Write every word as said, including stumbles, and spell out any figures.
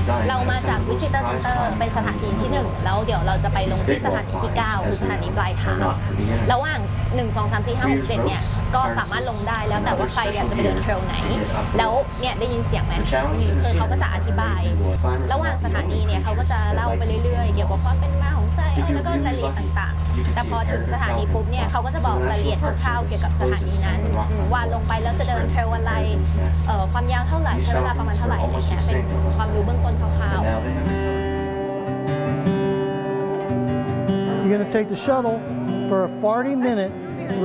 เรามาจาก Visitor Center เป็นสถานีที่หนึ่งแล้วเดี๋ยวเราจะไปลงที่สถานีที่เก้าคือสถานีปลายทางระหว่างหนึ่ง สอง สาม สี่ ห้า หก เจ็ดเนี่ยก็สามารถลงได้แล้วแต่ว่าใครอยากจะไปเดินเทรลไหนแล้วเนี่ยได้ยินเสียงไหมคือเขาก็จะอธิบายระหว่างสถานีเนี่ยเขาก็จะเล่าไปเรื่อยๆเกี่ยวกับความเป็นมาของไส้แล้วก็รายละเอียดต่างๆแต่พอถึงสถานีปุ๊บเนี่ยเขาก็จะบอกรายละเอียดคร่าวๆเกี่ยวกับสถานีนั้นว่าลงไปแล้วจะเดินเทรลอะไรความยาวเท่าไหร่ใช้เวลาประมาณเท่าไหร่อะไรเงี้ยเป็นความรู้เบื้องต้นคร่าวๆ You're going to take the shuttle for a forty minute